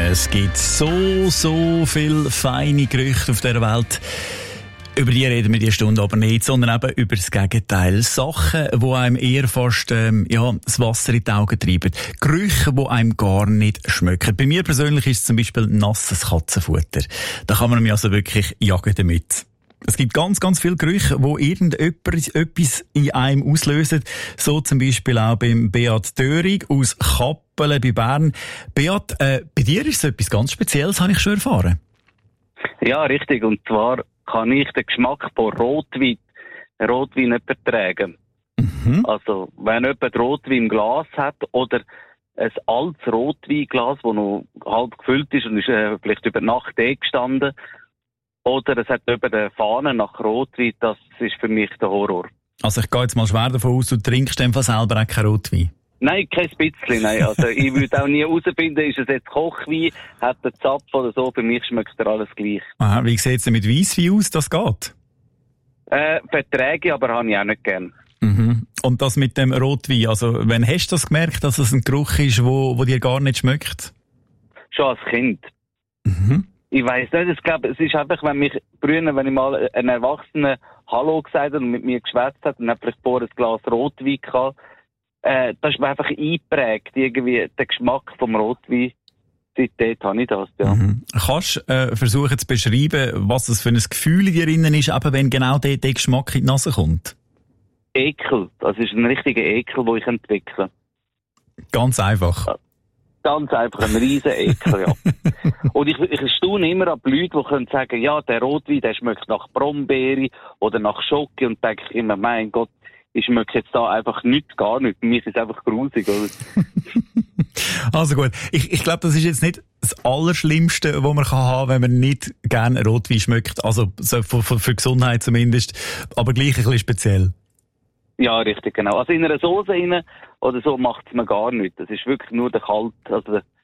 Es gibt so viele feine Gerüche auf dieser Welt. Über die reden wir diese Stunde aber nicht, sondern eben über das Gegenteil. Sachen, die einem eher fast das Wasser in die Augen treiben. Gerüche, die einem gar nicht schmecken. Bei mir persönlich ist es zum Beispiel nasses Katzenfutter. Da kann man mir also wirklich jagen damit. Es gibt ganz viele Gerüche, die irgendetwas in einem auslösen. So zum Beispiel auch beim Beat Döring aus Kappelen bei Bern. Beat, bei dir ist es etwas ganz Spezielles, habe ich schon erfahren. Ja, richtig. Und zwar kann ich den Geschmack von Rotwein nicht vertragen. Mhm. Also, wenn jemand Rotwein im Glas hat oder ein altes Rotweinglas, das noch halb gefüllt ist und ist vielleicht über Nacht gestanden, oder es hat über der Fahne nach Rotwein, das ist für mich der Horror. Also ich gehe jetzt mal schwer davon aus, du trinkst einfach selber auch keinen Rotwein? Nein, kein bisschen, nein. Also ich würde auch nie herausfinden, ist es jetzt Kochwein, hat er Zapf oder so, für mich schmeckt er alles gleich. Aha, wie sieht es denn mit Weisswein aus, das geht? Verträge, aber habe ich auch nicht gern. Mhm. Und das mit dem Rotwein, also wann hast du das gemerkt, dass es ein Geruch ist, wo dir gar nicht schmeckt? Schon als Kind. Mhm. Ich weiss nicht, ich glaube, es ist einfach, wenn ich mal einen Erwachsenen Hallo gesagt habe und mit mir geschwätzt hat und hat vielleicht vorher ein Glas Rotwein gehabt, das ist mir einfach eingeprägt, irgendwie der Geschmack vom Rotwein. Seitdem habe ich das, ja. Mhm. Kannst du versuchen zu beschreiben, was das für ein Gefühl in dir drin ist, eben wenn genau der Geschmack in die Nase kommt? Ekel. Das ist ein richtiger Ekel, den ich entwickle. Ganz einfach. Ja. Ganz einfach ein riesen Ekel, ja. Und ich staune immer an die Leute, die können sagen, ja, der Rotwein, der schmeckt nach Brombeere oder nach Schoki, und denke ich immer, mein Gott, ich schmecke jetzt da einfach nichts, gar nicht. Für mich ist es einfach grusig, oder? Also gut. Ich glaube, das ist jetzt nicht das Allerschlimmste, was man haben kann, wenn man nicht gerne Rotwein schmeckt. Also so für Gesundheit zumindest. Aber gleich ein bisschen speziell. Ja, richtig, genau. Also in einer Soße rein oder so macht es mir gar nichts. Das ist wirklich nur der Kalt, also